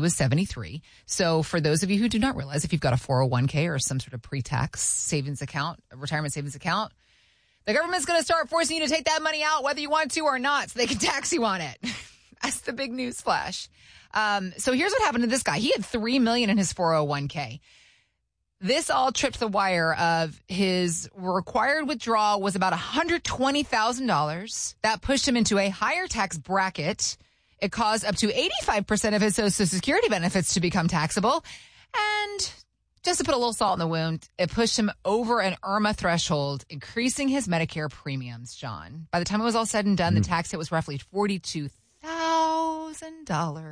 was 73. So for those of you who do not realize, if you've got a 401k or some sort of pre-tax savings account, a retirement savings account, the government's going to start forcing you to take that money out whether you want to or not so they can tax you on it. That's the big news flash. So here's what happened to this guy. He had $3 million in his 401k. This all tripped the wire of his required withdrawal was about $120,000. That pushed him into a higher tax bracket. It caused up to 85% of his Social Security benefits to become taxable. And just to put a little salt in the wound, it pushed him over an IRMA threshold, increasing his Medicare premiums, John. By the time it was all said and done, the tax hit was roughly $42,000.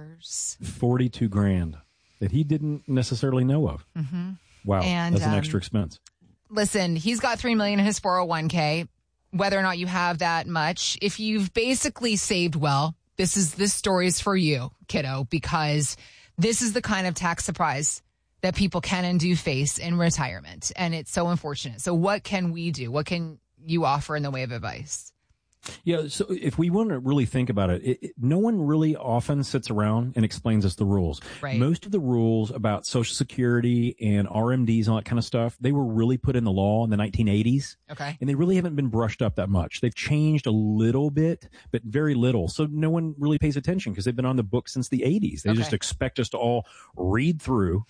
$42,000 that he didn't necessarily know of. Mm-hmm. Wow, and that's an extra expense. Listen, he's got $3 million in his 401k. Whether or not you have that much, if you've basically saved well, this story is for you, kiddo, because this is the kind of tax surprise that people can and do face in retirement, and it's so unfortunate. So what can we do? What can you offer in the way of advice? Yeah, so if we want to really think about it, no one really often sits around and explains us the rules. Right. Most of the rules about Social Security and RMDs and all that kind of stuff, they were really put in the law in the 1980s. Okay. And they really haven't been brushed up that much. They've changed a little bit, but very little. So no one really pays attention because they've been on the book since the 80s. They just expect us to all read through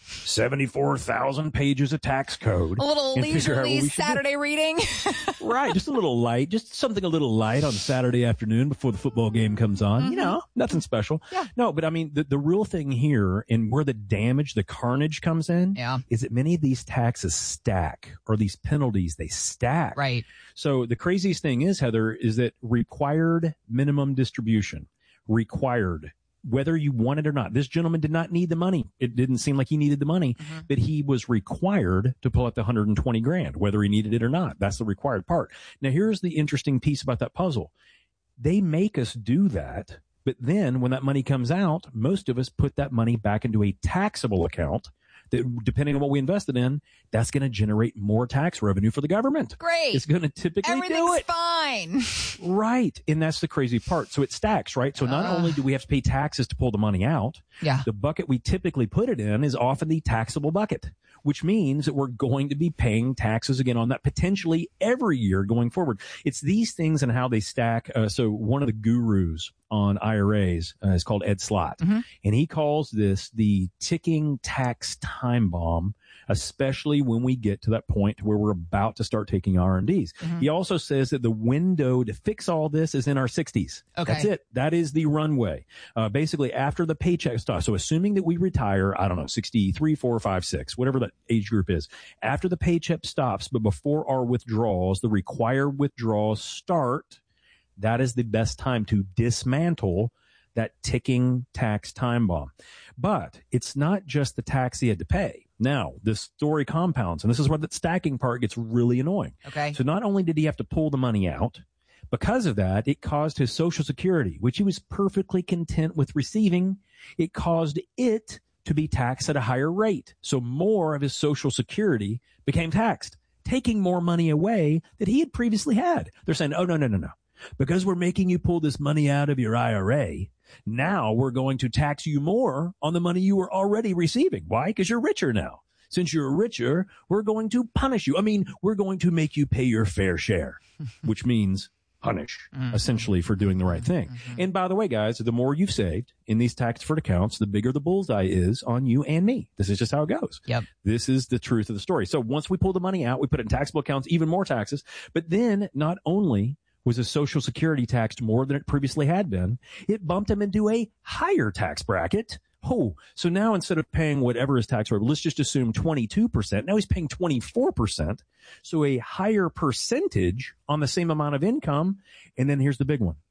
74,000 pages of tax code. A little leisurely Saturday reading. Right. Just a little light. Just something a little light on Saturday afternoon before the football game comes on. Mm-hmm. You know, nothing special. Yeah. No, but I mean, the real thing here and where the damage, the carnage comes in is that many of these taxes stack, or these penalties, they stack. Right. So the craziest thing is, Heather, is that required minimum distribution, required, whether you want it or not. This gentleman did not need the money. It didn't seem like he needed the money, but he was required to pull out the $120,000, whether he needed it or not. That's the required part. Now, here's the interesting piece about that puzzle. They make us do that, but then when that money comes out, most of us put that money back into a taxable account that, depending on what we invested in, that's going to generate more tax revenue for the government. Great. It's going to typically do it. Everything's fine. Right. And that's the crazy part. So it stacks, right? So not only do we have to pay taxes to pull the money out, the bucket we typically put it in is often the taxable bucket, which means that we're going to be paying taxes again on that potentially every year going forward. It's these things and how they stack. So one of the gurus on IRAs is called Ed Slott, and he calls this the ticking tax time bomb, especially when we get to that point where we're about to start taking RMDs. He also says that the window to fix all this is in our 60s. Okay. That's it. That is the runway. Basically, after the paycheck stops. So assuming that we retire, I don't know, 63, 4, 5, 6, whatever that age group is, after the paycheck stops, but before our withdrawals, the required withdrawals start, that is the best time to dismantle that ticking tax time bomb. But it's not just the tax he had to pay. Now, this story compounds, and this is where that stacking part gets really annoying. Okay. So not only did he have to pull the money out, because of that, it caused his Social Security, which he was perfectly content with receiving, it caused it to be taxed at a higher rate. So more of his Social Security became taxed, taking more money away that he had previously had. They're saying, oh, no. Because we're making you pull this money out of your IRA, now we're going to tax you more on the money you were already receiving. Why? Because you're richer now. Since you're richer, we're going to punish you. I mean, we're going to make you pay your fair share, which means punish, essentially, for doing the right thing. And by the way, guys, the more you've saved in these tax-deferred accounts, the bigger the bullseye is on you and me. This is just how it goes. Yep. This is the truth of the story. So once we pull the money out, we put it in taxable accounts, even more taxes. But then not only was his Social Security taxed more than it previously had been, it bumped him into a higher tax bracket. Oh, so now instead of paying whatever his tax rate, let's just assume 22%. Now he's paying 24%. So a higher percentage on the same amount of income. And then here's the big one.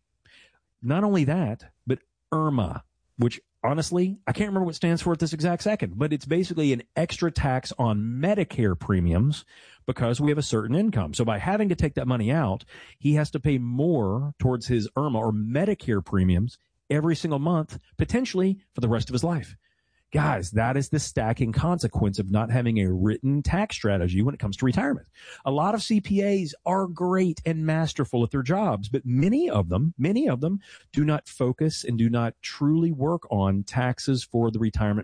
Not only that, but IRMA, which honestly, I can't remember what it stands for at this exact second, but it's basically an extra tax on Medicare premiums because we have a certain income. So by having to take that money out, he has to pay more towards his IRMA or Medicare premiums every single month, potentially for the rest of his life. Guys, that is the stacking consequence of not having a written tax strategy when it comes to retirement. A lot of CPAs are great and masterful at their jobs, but many of them do not focus and do not truly work on taxes for the retirement